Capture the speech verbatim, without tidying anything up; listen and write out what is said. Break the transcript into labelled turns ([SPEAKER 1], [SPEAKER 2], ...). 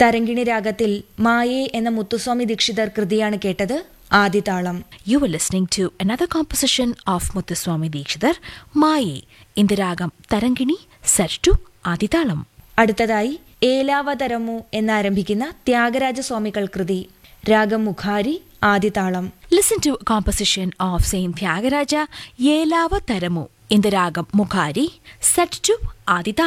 [SPEAKER 1] തരങ്കിണി രാഗത്തിൽ മായേ എന്ന മുത്തുസ്വാമി ദീക്ഷിതർ കൃതിയാണ് കേട്ടത്. ആദിതാളം.
[SPEAKER 2] You were listening to another composition of Muthuswami Dikshidhar, Maye, in the ragam Tarangini, set to Adithalam.
[SPEAKER 1] അടുത്തതായി ഏലാവതരമു എന്നാരംഭിക്കുന്ന ത്യാഗരാജസ്വാമികൾ കൃതി. രാഗം മുഖാരി, ആദിതാളം.
[SPEAKER 2] Listen to a composition of Saint Tyagaraja, Yelava Taramu, in the ragam Mukhari, set to Adithalam.